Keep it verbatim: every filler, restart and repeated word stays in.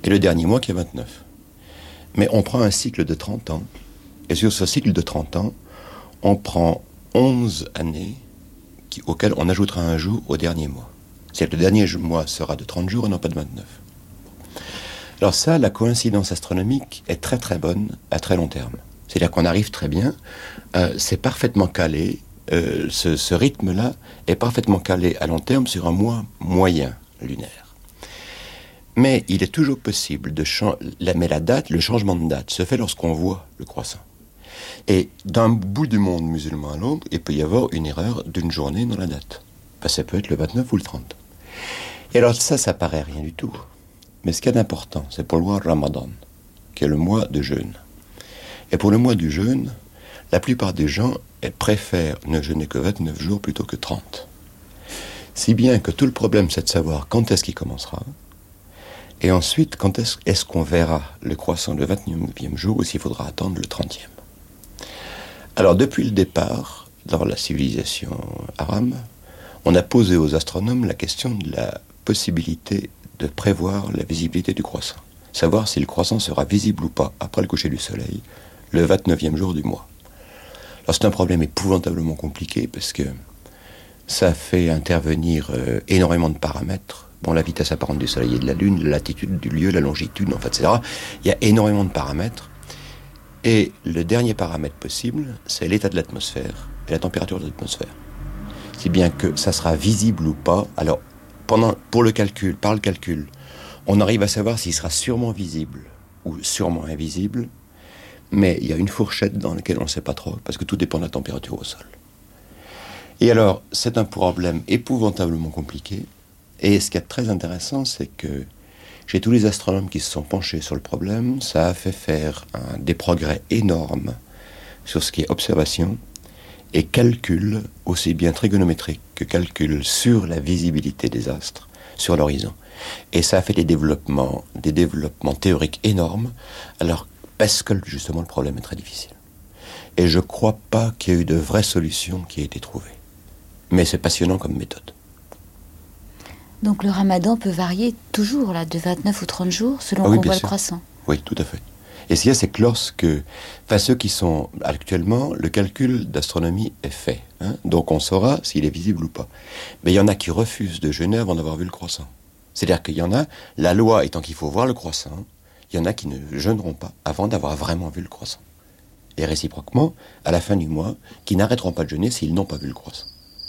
et le dernier mois qui est vingt-neuf. Mais on prend un cycle de trente ans, et sur ce cycle de trente ans, on prend onze années qui, auxquelles on ajoutera un jour au dernier mois. C'est-à-dire que le dernier mois sera de trente jours et non pas de vingt-neuf. Alors ça, la coïncidence astronomique est très très bonne à très long terme. C'est-à-dire qu'on arrive très bien, euh, c'est parfaitement calé, euh, ce, ce rythme-là est parfaitement calé à long terme sur un mois moyen lunaire. Mais il est toujours possible de changer, mais la date, le changement de date se fait lorsqu'on voit le croissant. Et d'un bout du monde musulman à l'autre, il peut y avoir une erreur d'une journée dans la date. Ben, ça peut être le vingt-neuf ou le trente. Et alors ça, ça paraît rien du tout. Mais ce qui est important, c'est pour le mois Ramadan, qui est le mois de jeûne. Et pour le mois du jeûne, la plupart des gens préfèrent ne jeûner que vingt-neuf jours plutôt que trente. Si bien que tout le problème, c'est de savoir quand est-ce qu'il commencera, et ensuite, quand est-ce, est-ce qu'on verra le croissant le vingt-neuvième jour, ou s'il faudra attendre le trentième. Alors, depuis le départ, dans la civilisation arabe, on a posé aux astronomes la question de la possibilité de prévoir la visibilité du croissant. Savoir si le croissant sera visible ou pas après le coucher du soleil, le vingt-neuvième jour du mois. Alors c'est un problème épouvantablement compliqué parce que ça fait intervenir euh, énormément de paramètres. Bon, la vitesse apparente du soleil et de la lune, la latitude du lieu, la longitude, en fait, et cetera. Il y a énormément de paramètres. Et le dernier paramètre possible, c'est l'état de l'atmosphère et la température de l'atmosphère. Si bien que ça sera visible ou pas. Alors, pendant, pour le calcul, par le calcul, on arrive à savoir s'il sera sûrement visible ou sûrement invisible, mais il y a une fourchette dans laquelle on ne sait pas trop, parce que tout dépend de la température au sol. Et alors, c'est un problème épouvantablement compliqué, et ce qui est très intéressant, c'est que chez tous les astronomes qui se sont penchés sur le problème, ça a fait faire un, des progrès énormes sur ce qui est observation et calcul, aussi bien trigonométrique que calcul sur la visibilité des astres sur l'horizon. Et ça a fait des développements, des développements théoriques énormes, alors parce que justement le problème est très difficile. Et je ne crois pas qu'il y ait eu de vraies solutions qui aient été trouvées. Mais c'est passionnant comme méthode. Donc le ramadan peut varier toujours là, de vingt-neuf ou trente jours selon ah oui, qu'on voit sûr. Le croissant. Oui, tout à fait. Et ce qu'il y a, c'est que lorsque, enfin ceux qui sont actuellement, le calcul d'astronomie est fait. Hein, donc on saura s'il est visible ou pas. Mais il y en a qui refusent de jeûner avant d'avoir vu le croissant. C'est-à-dire qu'il y en a, la loi étant qu'il faut voir le croissant, il y en a qui ne jeûneront pas avant d'avoir vraiment vu le croissant. Et réciproquement, à la fin du mois, qui n'arrêteront pas de jeûner s'ils n'ont pas vu le croissant.